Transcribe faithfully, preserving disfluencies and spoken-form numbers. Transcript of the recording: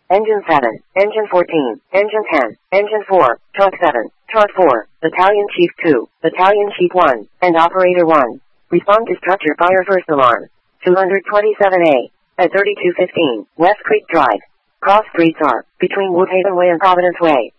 Engine seven, Engine fourteen, Engine ten, Engine four, Truck seven, Truck four, Battalion Chief two, Battalion Chief one, and Operator one. Respond to structure fire first alarm. two twenty-seven A, at thirty-two fifteen, West Creek Drive. Cross streets are, between Woodhaven Way and Providence Way.